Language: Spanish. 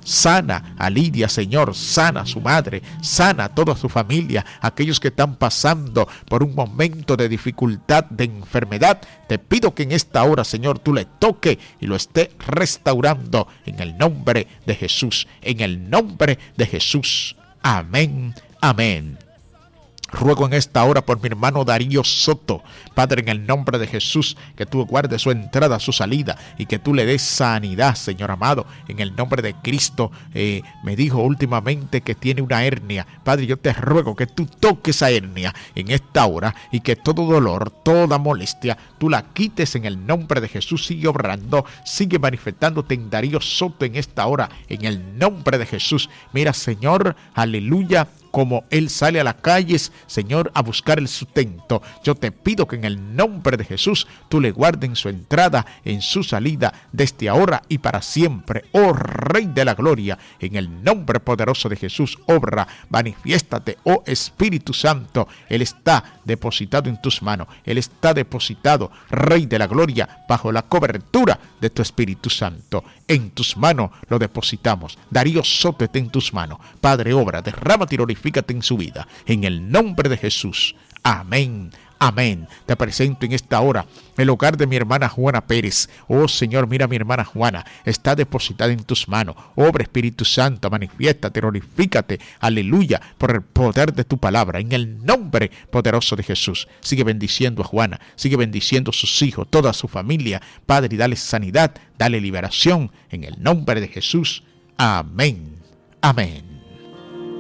Sana a Lidia, Señor, sana a su madre, sana a toda su familia, aquellos que están pasando por un momento de dificultad, de enfermedad. Te pido que en esta hora, Señor, tú le toques y lo estés restaurando en el nombre de Jesús, en el nombre de Jesús. Amén, amén. Ruego en esta hora por mi hermano Darío Soto, Padre, en el nombre de Jesús, que tú guardes su entrada, su salida y que tú le des sanidad, Señor amado, en el nombre de Cristo. Me dijo últimamente que tiene una hernia. Padre, yo te ruego que tú toques esa hernia en esta hora y que todo dolor, toda molestia, tú la quites en el nombre de Jesús. Sigue obrando, sigue manifestándote en Darío Soto en esta hora, en el nombre de Jesús. Mira, Señor, aleluya, como él sale a las calles, Señor, a buscar el sustento. Yo te pido que en el nombre de Jesús tú le guardes en su entrada, en su salida, desde ahora y para siempre. Oh Rey de la Gloria, en el nombre poderoso de Jesús, obra, manifiéstate, oh Espíritu Santo. Él está depositado en tus manos. Él está depositado, Rey de la Gloria, bajo la cobertura de tu Espíritu Santo. En tus manos lo depositamos. Darío Soto está en tus manos. Padre, obra, derrámate y glorifícate en su vida. En el nombre de Jesús. Amén. Amén. Te presento en esta hora el hogar de mi hermana Juana Pérez. Oh Señor, mira, mi hermana Juana está depositada en tus manos. Obra, Espíritu Santo, manifiéstate, glorifícate, aleluya, por el poder de tu palabra, en el nombre poderoso de Jesús. Sigue bendiciendo a Juana, sigue bendiciendo a sus hijos, toda su familia, Padre, y dale sanidad, dale liberación, en el nombre de Jesús. Amén. Amén.